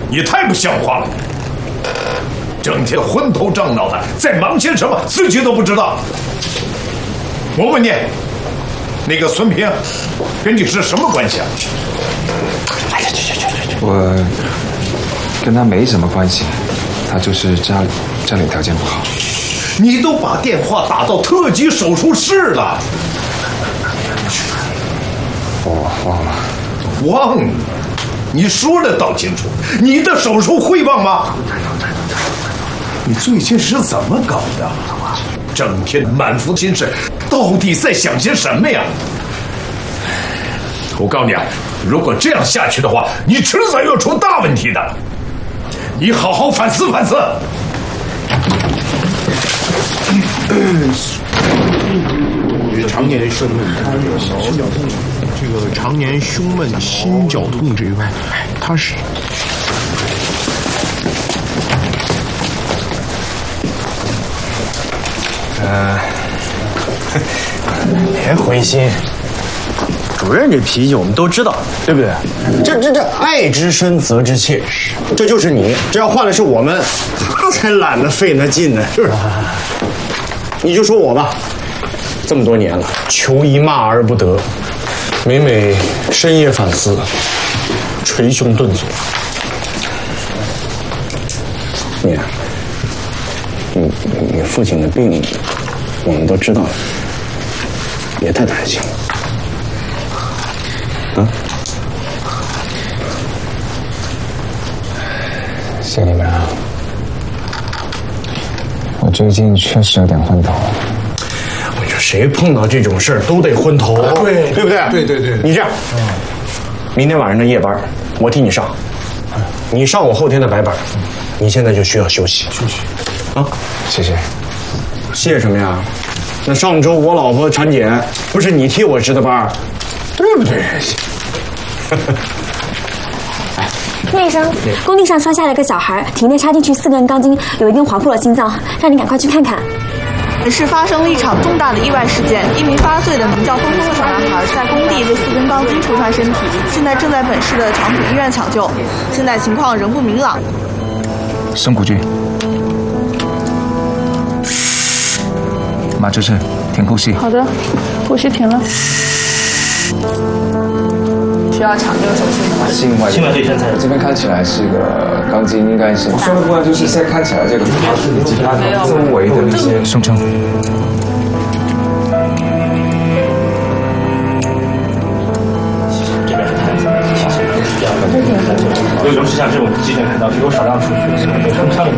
你太不像话了！整天昏头胀脑的，在忙些什么，自己都不知道。我问你，那个孙平，跟你是什么关系啊？ 哎呀，去！ 我跟他没什么关系，他就是家里条件不好。 你都把电话打到特级手术室了， 我忘了。 忘了？你说了倒清楚，你的手术会忘吗？你最近是怎么搞的？整天满腹心事，到底在想些什么呀？我告诉你啊，如果这样下去的话，你迟早要出大问题的。你好好反思反思。 常年胸闷，这个常年胸闷、心绞痛这一块，他是。 别灰心，主任这脾气我们都知道，对不对？这爱之深责之切，这就是你。这要换的是我们，他才懒得费那劲呢，是不是？你就说我吧，这么多年了，求一骂而不得，每每深夜反思，捶胸顿足。你父亲的病，我们都知道了，别太担心了。啊？ 谢你们啊！我最近确实有点昏头。 我说谁碰到这种事儿都得昏头，对不对？ 对。 你这样，明天晚上的夜班，我替你上，你上我后天的白班，你现在就需要休息。啊， 谢谢。 谢什么呀？那上周我老婆产检，不是你替我值的班，对不对？ 叶医生，工地上摔下来一个小孩，体内插进去4根钢筋，有一根划破了心脏，让你赶快去看看。 本市发生了一场重大的意外事件，一名8岁的名叫峰峰的小男孩在工地被4根钢筋戳穿身体，现在正在本市的长浦医院抢救，现在情况仍不明朗。 深呼吸，麻醉室停呼吸。 好的，呼吸停了。需要抢救手术吗？ 心外对称这边看起来是个钢筋，应该是。我说的部分就是现在看起来这个以及它周围的那些胸腔。 这边是太子，尤其像这种急诊开刀，只有少量出血，有胸腔里面